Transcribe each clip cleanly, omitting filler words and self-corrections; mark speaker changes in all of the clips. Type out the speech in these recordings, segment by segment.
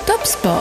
Speaker 1: توب سبور.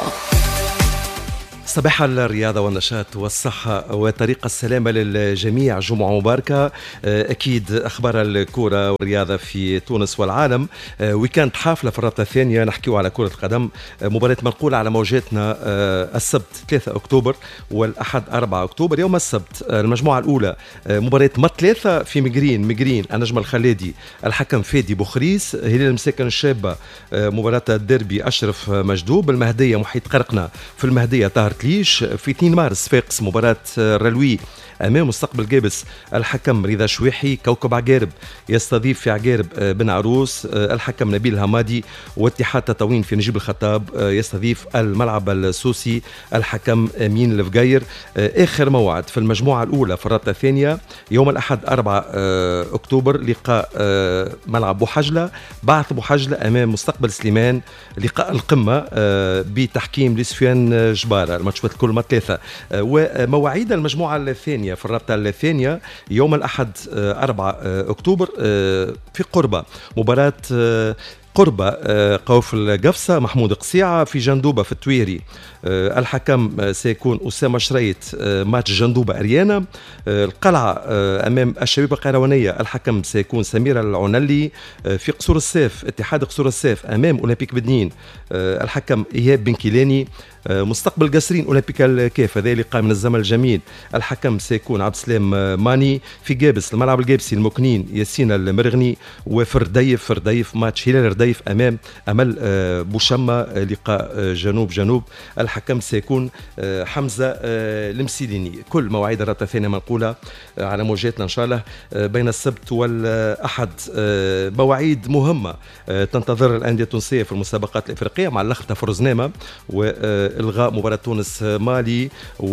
Speaker 2: صباح الرياضة والنشاط والصحة وطريق السلامة للجميع، جمعة مباركة. أكيد أخبار الكرة والرياضة في تونس والعالم. ويكاند حافلة في الرابطة الثانية، نحكيو على كرة القدم. مباراة منقولة على موجاتنا السبت 3 أكتوبر والأحد 4 أكتوبر. يوم السبت المجموعة الأولى مباراة ثلاثة في مجرين النجم الخليدي الحكم فادي بوخريس، هلال المساكن الشابة مباراة الديربي أشرف مجدوب، المهدية محيط قرقنة، في المهدية طاهر ليش. في 2 مارس فاقس مباراة رلوي أمام مستقبل جابس الحكم رضا شويحي. كوكب عقارب يستضيف في عقارب بن عروس الحكم نبيل الهمادي. واتحاد تطاوين في نجيب الخطاب يستضيف الملعب السوسي الحكم أمين الفقاير. آخر موعد في المجموعة الأولى في الرابطة الثانية يوم الأحد 4 أكتوبر، لقاء ملعب بوحجلة، بعث بوحجلة أمام مستقبل سليمان، لقاء القمة بتحكيم لسفيان جبارة. الماتشات الكل 3. ومواعيد المجموعة الثانية في الرابطة الثانية يوم الأحد 4 أكتوبر في قربة مباراة قربة قوف القفصة محمود قصيعة في جندوبة في التويري. الحكم سيكون أسامة شريت. ماتش جندوبة أريانا. القلعة أمام الشبيبة القيروانية الحكم سيكون سمير العنلي. في قصور السيف اتحاد قصور السيف أمام أولمبيك بدنين الحكم إيهاب بن كيلاني. مستقبل قصرين أولمبيك الكاف، هذا لقاء من الزمن الجميل، الحكم سيكون عبد السلام ماني. في جابس الملعب الجابسي المكنين ياسين المرغني. وفرديف ماتش هلال رديف أمام أمل بوشمة، لقاء جنوب الحكم سيكون حمزة المسيليني. كل مواعيد الرابطة الثانية منقولة على موجاتنا إن شاء الله بين السبت والأحد. مواعيد مهمة تنتظر الأندية التونسية في المسابقات الإفريقية مع الأخ تفرزنامة وإلغاء مباراة تونس مالي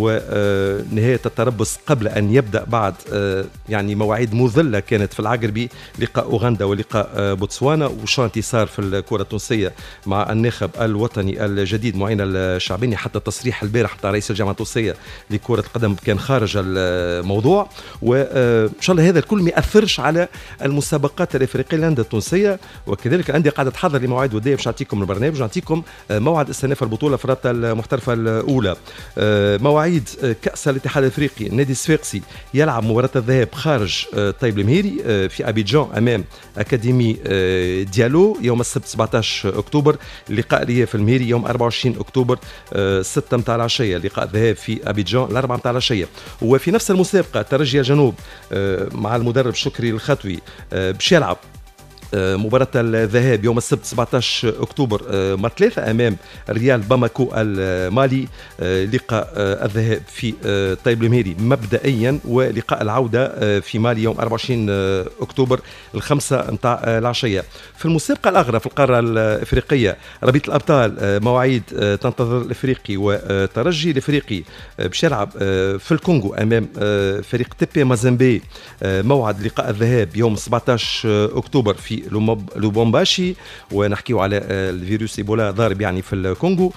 Speaker 2: ونهاية التربص قبل أن يبدأ بعد يعني مواعيد مذلة كانت في العقربي، لقاء أوغندا ولقاء بوتسوانا. وشو انتصار في الكرة التونسية مع الناخب الوطني الجديد معين الشعباني، حتى تصريح البارح بتاع رئيس الجامعة التونسية لكرة القدم كان خارج الموضوع. وإن شاء الله هذا الكل ما يأثرش على المسابقات الإفريقية للأندية التونسية، وكذلك الأندية قاعدة تحضر لمواعيد ودية. باش نعطيكم البرنامج ونعطيكم موعد استئناف البطولة في الرابطة المحترفة الأولى. مواعيد كأس الاتحاد الأفريقي، النادي الصفاقسي يلعب مباراة الذهاب خارج طيب المهيري في أبيجان أمام أكاديمي ديالو يوم السبت 17 أكتوبر. اللقاء الإياب في المهيري يوم 24 أكتوبر 6 متاع العشية، لقاء الذهاب في أبيجان 4 متاع العشية. وفي نفس المسابقة ترجي الجنوب مع المدرب شكري الخطوي باش يلعب مباراة الذهاب يوم السبت 17 أكتوبر 3 أمام ريال باماكو المالي. لقاء الذهاب في طيب المهيري مبدئيا، ولقاء العودة في مالي يوم 24 أكتوبر 5 متاع العشية. في المسابقة الأغرى في القارة الإفريقية ربيط الأبطال، مواعيد تنتظر الإفريقي وترجي. الإفريقي باش يلعب في الكونغو أمام فريق تيبي مازامبي. موعد لقاء الذهاب يوم 17 أكتوبر في لوبومباشي، ونحكيو على الفيروس إيبولا ضارب يعني في الكونغو.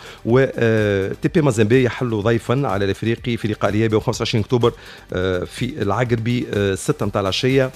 Speaker 2: وتيبي مازامبي يحل ضيفا على الافريقي في لقاء الإياب يوم 25 أكتوبر في العقربي 6 متاع العشية.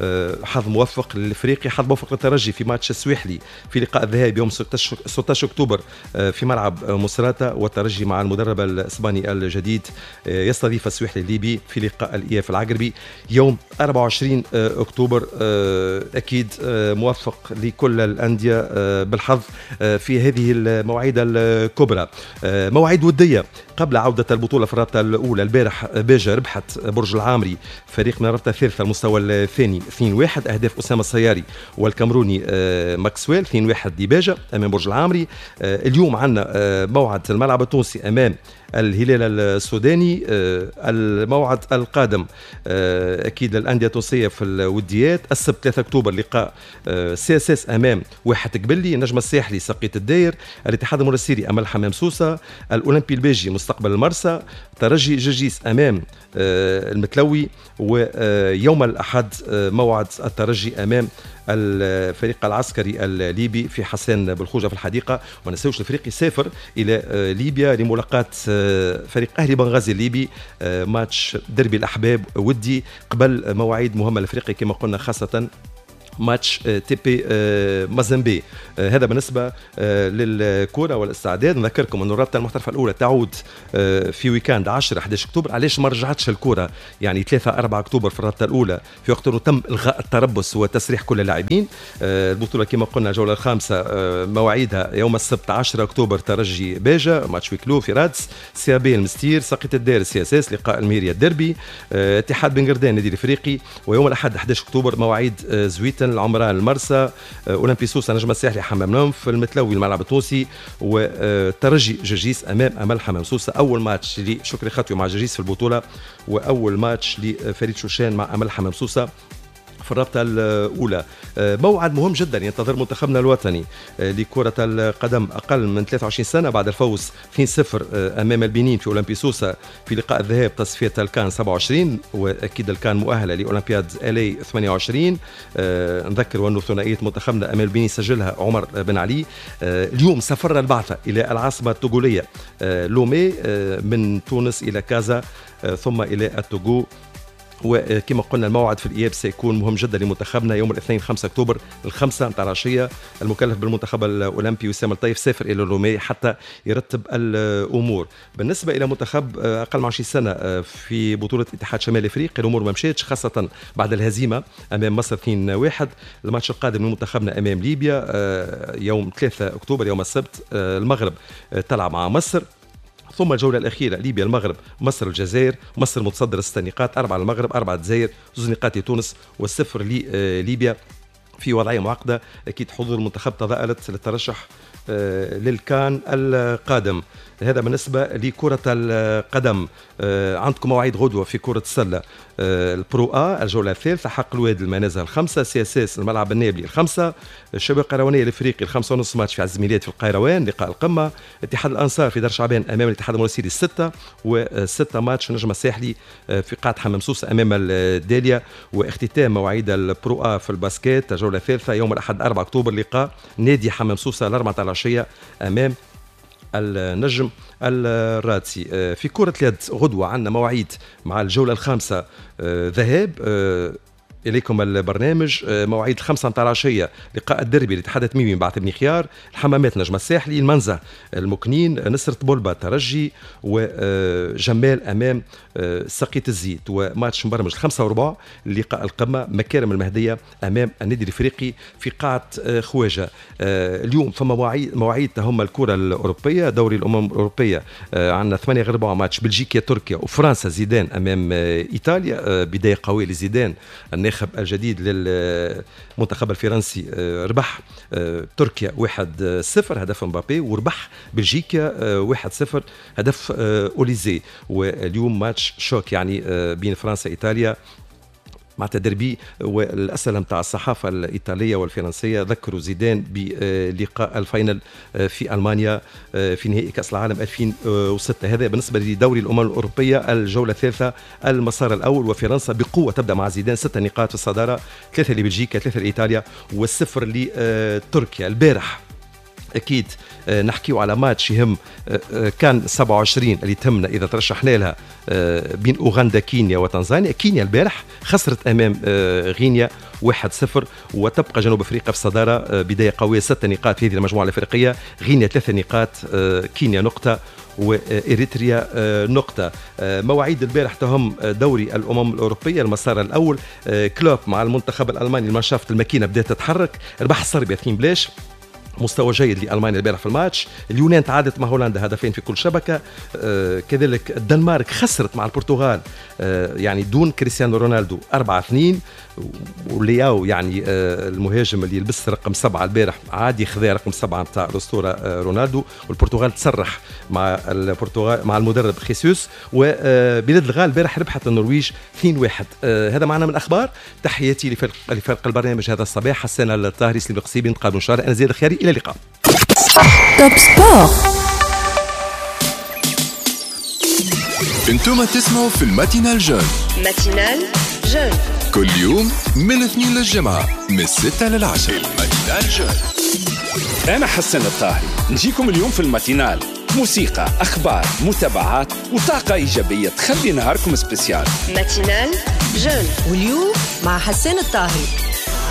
Speaker 2: حظ موفق للافريقي، حظ موفق للترجي في ماتش السويحلي في لقاء الذهاب يوم 16 أكتوبر في ملعب مصراتة. والترجي مع المدرب الإسباني الجديد يستضيف السويحلي الليبي في لقاء الإياب في العقربي يوم 24 أكتوبر. أكيد موفق لكل الأندية بالحظ في هذه المواعيد الكبرى. مواعيد ودية قبل عودة البطولة في الرابطة الأولى. البارح باجة ربحت برج العامري فريق من الرابطة الثالثة المستوى الثاني 2-1، أهداف أسامة السياري والكامروني ماكسويل. 2-1 لباجة أمام برج العامري. اليوم عندنا موعد الملعب التونسي أمام الهلال السوداني. الموعد القادم أكيد للأندية التونسية في الوديات السبت 3 أكتوبر لقاء CSS أمام واحد قبلي، النجم الساحلي سقيط الداير، الاتحاد المرسيري أمام حمام سوسة، الأولمبي البيجي مستقبل المرسى، ترجي جرجيس أمام المتلوي. ويوم الأحد موعد الترجي أمام الفريق العسكري الليبي في حسان بالخوجة في الحديقة. وما نساوش الفريق يسافر إلى ليبيا لملاقاة فريق أهلي بنغازي الليبي، ماتش دربي الأحباب ودي قبل مواعيد مهمة للفريق كما قلنا، خاصة ماتش تي بي مازامبي. هذا بالنسبة للكرة والاستعداد. نذكركم أن الرابطة المحترفة الأولى تعود في ويكاند 10-11 أكتوبر. علاش ما رجعتش الكرة يعني 3-4 أكتوبر في الرابطة الأولى في وقت أنه تم إلغاء التربص وتسريح كل اللاعبين. البطولة كما قلنا الجولة الخامسة مواعيدها يوم السبت 10 أكتوبر ترجي باجة ماتش ويكلو في رادس، سيابي المستير، ساقية الدار سي اس اس، لقاء الميريا الدربي، اتحاد بن قردان النادي الافريقي. ويوم الاحد 11 اكتوبر مواعيد زويتن العمران المرسى، اولمبي سوسه نجم الساحلي حمام نوف، المتلوي الملعب التونسي، وترجي جرجيس امام امل حمام سوسه. اول ماتش لشكري خطيو مع جرجيس في البطوله، واول ماتش لفريد شوشان مع امل حمام سوسه في الرابطة الأولى. موعد مهم جدا ينتظر منتخبنا الوطني لكرة القدم أقل من 23 سنة بعد الفوز 2-0 أمام البنين في أولمبي سوسة في لقاء الذهاب تصفية الكان 27، وأكيد الكان مؤهلة لأولمبياد LA 28. نذكر وأنه ثنائية منتخبنا أمام البنين سجلها عمر بن علي. اليوم سافرنا البعثة إلى العاصمة التوغولية لومي من تونس إلى كازا ثم إلى التوغو. وكما قلنا الموعد في الإياب سيكون مهم جدا لمنتخبنا يوم الاثنين 5 أكتوبر 5 متاع العشية. المكلف بالمنتخب الأولمبي وسام الطيف سافر إلى لومي حتى يرتب الأمور. بالنسبة إلى منتخب أقل من 20 سنة في بطولة اتحاد شمال أفريقيا الأمور ما مشيتش، خاصة بعد الهزيمة أمام مصر 2-1. الماتش القادم من منتخبنا أمام ليبيا يوم 3 أكتوبر يوم السبت. المغرب تلعب مع مصر، ثم الجولة الأخيرة ليبيا المغرب مصر الجزائر. مصر متصدر 6 نقاط، 4 للمغرب 4 الجزائر 2 نقاط لتونس والصفر لليبيا. في وضعية معقدة أكيد حضور المنتخب تضاءلت للترشح للكان القادم. هذا بالنسبة لكرة القدم. عندكم مواعيد غدوة في كرة السلة البرو الجولة الثالثة، حق الواد المنازل 5، سي اس اس الملعب النابلي 5، الشباب القيروانية الافريقي 5:30 ماتش في عز الميلاد في القيروان لقاء القمة، اتحاد الانصار في دار شعبان امام الاتحاد المرسيدي 6، و6 ماتش نجم الساحلي في قاعة حمام سوسة امام الداليا. واختتام مواعيد البرو في الباسكيت الجولة الثالثة يوم الاحد 4 اكتوبر لقاء نادي حمام سوسة 4 العشية امام النجم الرادسي. في كرة اليد غدوة عندنا مواعيد مع الجولة الخامسة ذهاب إليكم البرنامج. مواعيد 5 متاع العشية لقاء الدربي الاتحاد التميمي بعد بن خيار، الحمامات نجم الساحلي، المنزه المكنين، نصرة بولبا ترجي، وجمال أمام سقية الزيت. وماتش مبرمج 5:15 لقاء القمة مكارم المهدية أمام النادي الإفريقي في قاعة خواجة. اليوم فما مواعيد هم الكرة الأوروبية، دوري الأمم الأوروبية عندنا 8:15 ماتش بلجيكا تركيا وفرنسا زيدان أمام إيطاليا. بداية قوية لزيدان الناخب الجديد للمنتخب الفرنسي. ربح تركيا 1-0 هدف مبابي، وربح بلجيكا 1-0 هدف أوليزي. واليوم ماتش شوك يعني بين فرنسا إيطاليا مع تدربي. والأسئلة متاع الصحافة الإيطالية والفرنسية ذكروا زيدان بلقاء الفاينل في ألمانيا في نهائي كأس العالم 2006. هذا بالنسبة لدوري الأمم الأوروبية الجولة الثالثة المسار الأول، وفرنسا بقوة تبدأ مع زيدان 6 نقاط في الصدارة، 3 لبلجيكا 3 لإيطاليا والصفر لتركيا. البارح أكيد نحكيو على ماتش يهم كان 27 اللي تهمنا إذا ترشحنا لها بين أوغندا كينيا وتنزانيا. كينيا البارح خسرت أمام غينيا 1-0 وتبقى جنوب أفريقيا في الصدارة بداية قوية 6 نقاط في هذه المجموعة الأفريقية، غينيا 3 نقاط، كينيا نقطة وإريتريا نقطة. مواعيد البارح تهم دوري الأمم الأوروبية المسار الأول. كلوب مع المنتخب الألماني المانشافت الماكينة بدأت تتحرك، ربح صربيا 2-0، مستوى جيد لألمانيا البارح في الماتش. اليونان تعادلت مع هولندا 2 في كل شبكة. كذلك الدنمارك خسرت مع البرتغال يعني دون كريستيانو رونالدو 4-2. ولياو يعني المهاجم اللي يلبس رقم 7 البارح عادي خذا رقم 7 بتاع الأسطورة رونالدو. والبرتغال تصرح مع المدرب خيسوس. وبلاد الغال البارح ربحت النرويج 2-1. هذا معنا من الأخبار. تحياتي لفرق البرنامج هذا الصباح، حسان الطاهري، سليم القصيبي، نتقابلوا إن شاء الله. أنا زياد الخياري، إلى اللقاء.
Speaker 1: توب سبور.
Speaker 3: انتم تسمعوا في الماتينال جون.
Speaker 1: ماتينال جون
Speaker 3: كل يوم من الاثنين للجمعة من 6 للعشرة. الماتينال جون.
Speaker 4: أنا حسن الطاهري، نجيكم اليوم في الماتينال، موسيقى، أخبار، متابعات وطاقة إيجابية تخلي نهاركم سبيسيال.
Speaker 1: ماتينال جون، واليوم مع حسن الطاهري.